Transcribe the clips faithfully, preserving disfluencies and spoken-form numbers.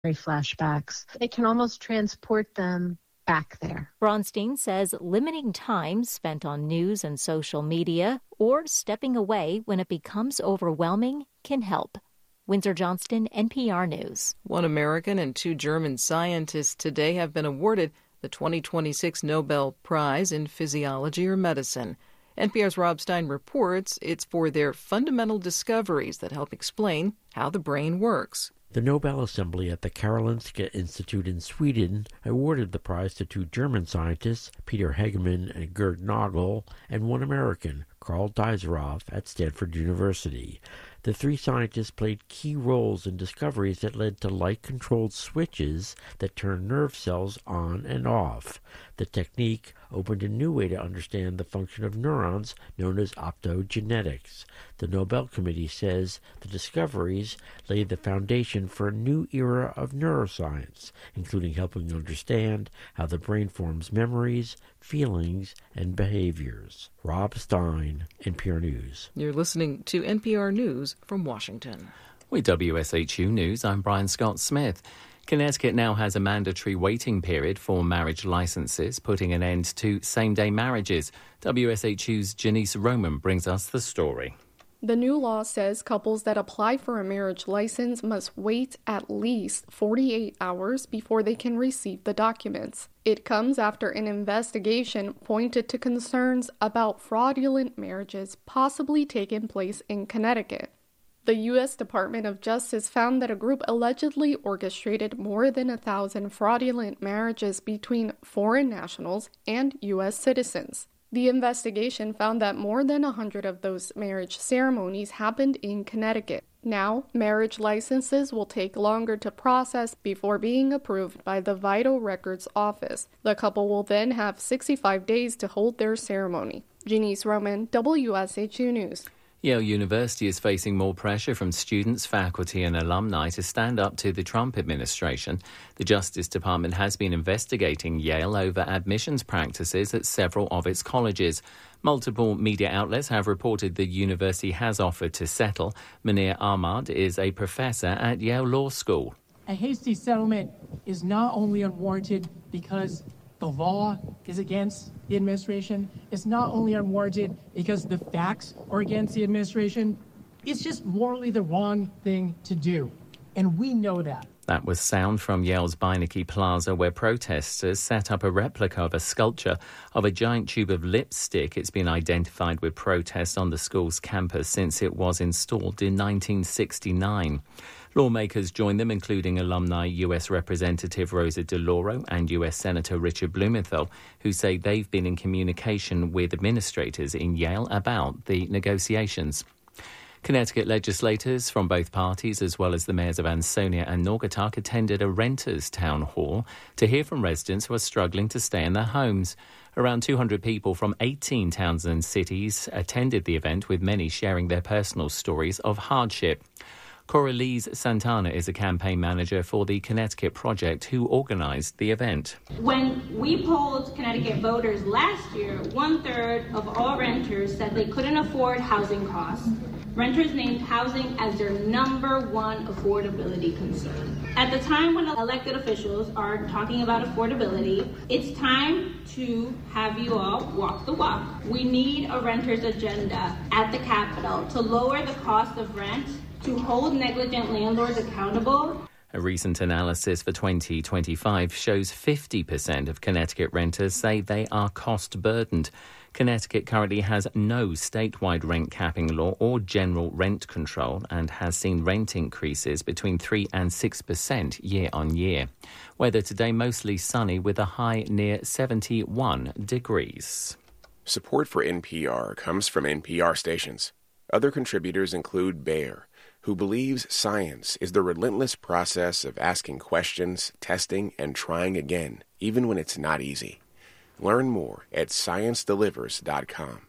flashbacks. It can almost transport them back there. Bronstein says limiting time spent on news and social media or stepping away when it becomes overwhelming can help. Windsor Johnston, N P R News. One American and two German scientists today have been awarded the twenty twenty-six Nobel Prize in Physiology or Medicine. N P R's Rob Stein reports it's for their fundamental discoveries that help explain how the brain works. The Nobel Assembly at the Karolinska Institute in Sweden awarded the prize to two German scientists, Peter Hegemann and Gerd Nagel, and one American, Karl Deiseroff, at Stanford University. The three scientists played key roles in discoveries that led to light-controlled switches that turn nerve cells on and off. The technique opened a new way to understand the function of neurons, known as optogenetics. The Nobel Committee says the discoveries laid the foundation for a new era of neuroscience, including helping understand how the brain forms memories, feelings, and behaviors. Rob Stein, N P R News. You're listening to N P R News from Washington. With W S H U News, I'm Brian Scott Smith. Connecticut now has a mandatory waiting period for marriage licenses, putting an end to same-day marriages. W S H U's Janice Roman brings us the story. The new law says couples that apply for a marriage license must wait at least forty-eight hours before they can receive the documents. It comes after an investigation pointed to concerns about fraudulent marriages possibly taking place in Connecticut. The U S Department of Justice found that a group allegedly orchestrated more than a thousand fraudulent marriages between foreign nationals and U S citizens. The investigation found that more than a hundred of those marriage ceremonies happened in Connecticut. Now, marriage licenses will take longer to process before being approved by the Vital Records Office. The couple will then have sixty-five days to hold their ceremony. Janice Roman, W S H U News. Yale University is facing more pressure from students, faculty and alumni to stand up to the Trump administration. The Justice Department has been investigating Yale over admissions practices at several of its colleges. Multiple media outlets have reported the university has offered to settle. Munir Ahmad is a professor at Yale Law School. A hasty settlement is not only unwarranted because the law is against the administration. It's not only unwarranted because the facts are against the administration. It's just morally the wrong thing to do. And we know that. That was sound from Yale's Beinecke Plaza, where protesters set up a replica of a sculpture of a giant tube of lipstick. It's been identified with protests on the school's campus since it was installed in nineteen sixty-nine. Lawmakers joined them, including alumni U S Representative Rosa DeLauro and U S Senator Richard Blumenthal, who say they've been in communication with administrators in Yale about the negotiations. Connecticut legislators from both parties, as well as the mayors of Ansonia and Naugatuck, attended a renters' town hall to hear from residents who are struggling to stay in their homes. Around two hundred people from eighteen towns and cities attended the event, with many sharing their personal stories of hardship. Coralise Santana is a campaign manager for the Connecticut Project, who organised the event. When we polled Connecticut voters last year, one-third of all renters said they couldn't afford housing costs. Renters named housing as their number one affordability concern. At the time when elected officials are talking about affordability, it's time to have you all walk the walk. We need a renter's agenda at the Capitol to lower the cost of rent, to hold negligent landlords accountable. A recent analysis for twenty twenty-five shows fifty percent of Connecticut renters say they are cost-burdened. Connecticut currently has no statewide rent capping law or general rent control and has seen rent increases between three and six percent year on year. Weather today mostly sunny with a high near seventy-one degrees. Support for N P R comes from N P R stations. Other contributors include Bayer, who believes science is the relentless process of asking questions, testing, and trying again, even when it's not easy. Learn more at science delivers dot com.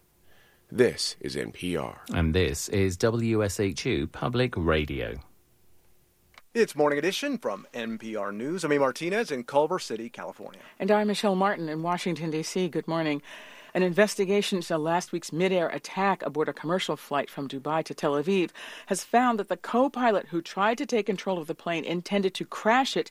This is N P R. And this is W S H U Public Radio. It's Morning Edition from N P R News. I'm A. Martinez in Culver City, California. And I'm Michelle Martin in Washington, D C Good morning. An investigation into last week's mid-air attack aboard a commercial flight from Dubai to Tel Aviv has found that the co-pilot who tried to take control of the plane intended to crash it